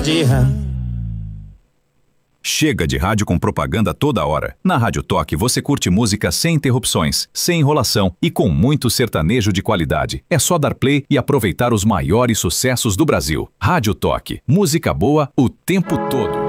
Chega de rádio com propaganda toda hora. Na Rádio Toque você curte música sem interrupções, sem enrolação e com muito sertanejo de qualidade. É só dar play e aproveitar os maiores sucessos do Brasil. Rádio Toque, música boa o tempo todo.